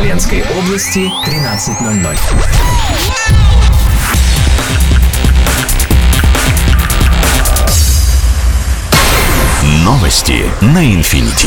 Брянской области 13:00. Новости на Инфинити.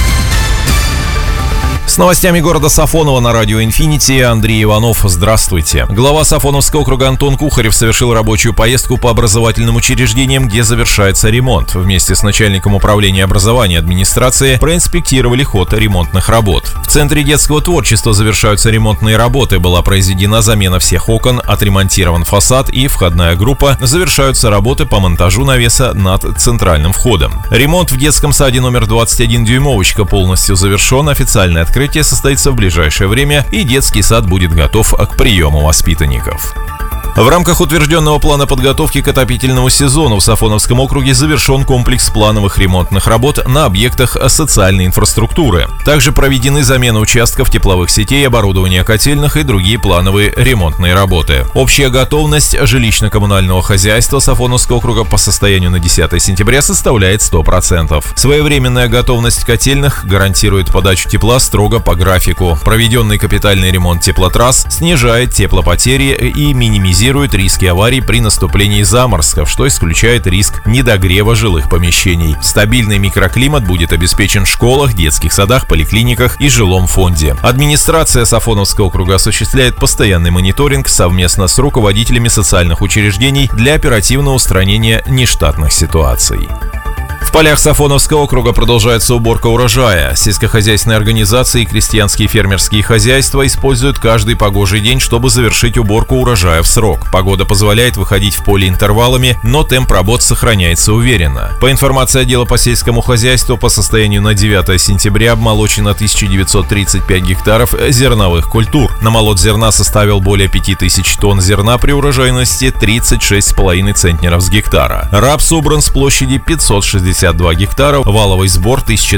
С новостями города Сафоново на радио «Инфинити» Андрей Иванов. Здравствуйте. Глава Сафоновского округа Антон Кухарев совершил рабочую поездку по образовательным учреждениям, где завершается ремонт. Вместе с начальником управления образования администрации проинспектировали ход ремонтных работ. В Центре детского творчества завершаются ремонтные работы. Была произведена замена всех окон, отремонтирован фасад и входная группа. Завершаются работы по монтажу навеса над центральным входом. Ремонт в детском саде номер 21 «Дюймовочка» полностью завершен. Официальное открытие состоится в ближайшее время, и детский сад будет готов к приему воспитанников. В рамках утвержденного плана подготовки к отопительному сезону в Сафоновском округе завершен комплекс плановых ремонтных работ на объектах социальной инфраструктуры. Также проведены замена участков тепловых сетей, оборудования котельных и другие плановые ремонтные работы. Общая готовность жилищно-коммунального хозяйства Сафоновского округа по состоянию на 10 сентября составляет 100%. Своевременная готовность котельных гарантирует подачу тепла строго по графику. Проведенный капитальный ремонт теплотрасс снижает теплопотери и минимизирует риски аварий при наступлении заморозков, что исключает риск недогрева жилых помещений. Стабильный микроклимат будет обеспечен в школах, детских садах, поликлиниках и жилом фонде. Администрация Сафоновского округа осуществляет постоянный мониторинг совместно с руководителями социальных учреждений для оперативного устранения нештатных ситуаций. В полях Сафоновского округа продолжается уборка урожая. Сельскохозяйственные организации и крестьянские фермерские хозяйства используют каждый погожий день, чтобы завершить уборку урожая в срок. Погода позволяет выходить в поле интервалами, но темп работ сохраняется уверенно. По информации отдела по сельскому хозяйству, по состоянию на 9 сентября обмолочено 1935 гектаров зерновых культур. Намолот зерна составил более 5000 тонн зерна при урожайности 36,5 центнеров с гектара. Рапс собран с площади 562 гектара, валовый сбор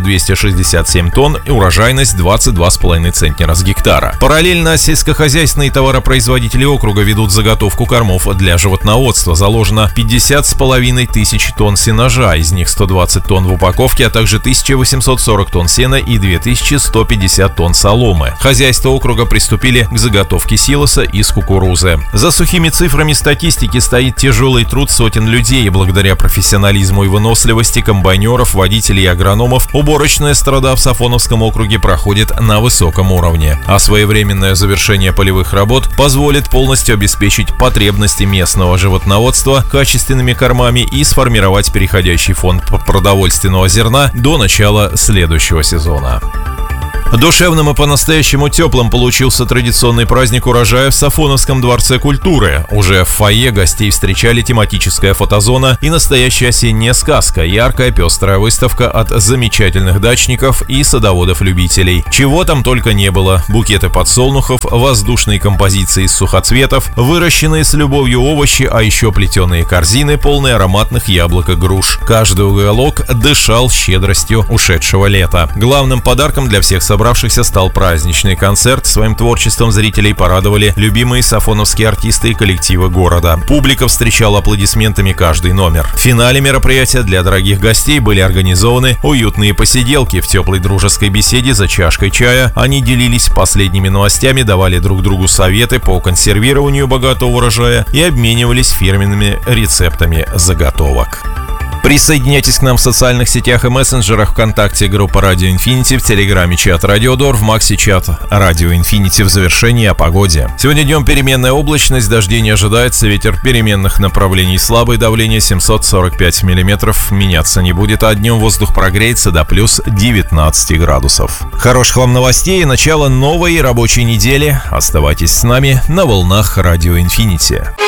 1267 тонн и урожайность 22,5 центнера с гектара. Параллельно сельскохозяйственные товаропроизводители округа ведут заготовку кормов для животноводства. Заложено 50,5 тысяч тонн сенажа, из них 120 тонн в упаковке, а также 1840 тонн сена и 2150 тонн соломы. Хозяйства округа приступили к заготовке силоса из кукурузы. За сухими цифрами статистики стоит тяжелый труд сотен людей, и благодаря профессионализму и выносливости комбайнеров, водителей и агрономов уборочная страда в Сафоновском округе проходит на высоком уровне. А своевременное завершение полевых работ позволит полностью обеспечить потребности местного животноводства качественными кормами и сформировать переходящий фонд продовольственного зерна до начала следующего сезона. Душевным и по-настоящему теплым получился традиционный праздник урожая в Сафоновском дворце культуры. Уже в фойе гостей встречали тематическая фотозона и настоящая осенняя сказка, яркая пестрая выставка от замечательных дачников и садоводов-любителей. Чего там только не было: букеты подсолнухов, воздушные композиции из сухоцветов, выращенные с любовью овощи, а еще плетеные корзины, полные ароматных яблок и груш. Каждый уголок дышал щедростью ушедшего лета. Главным подарком для всех собравшихся стал праздничный концерт. Своим творчеством зрителей порадовали любимые сафоновские артисты и коллективы города. Публика встречала аплодисментами каждый номер. В финале мероприятия для дорогих гостей были организованы уютные посиделки. В теплой дружеской беседе за чашкой чая они делились последними новостями, давали друг другу советы по консервированию богатого урожая и обменивались фирменными рецептами заготовок. Присоединяйтесь к нам в социальных сетях и мессенджерах: ВКонтакте группа Радио Инфинити, в Телеграме чат Радиодор, в Максе чат Радио Инфинити. В завершении о погоде. Сегодня днем переменная облачность, дождей не ожидается, ветер переменных направлений слабый, давление 745 миллиметров, меняться не будет, а днем воздух прогреется до плюс 19 градусов. Хороших вам новостей и начала новой рабочей недели. Оставайтесь с нами на волнах Радио Инфинити.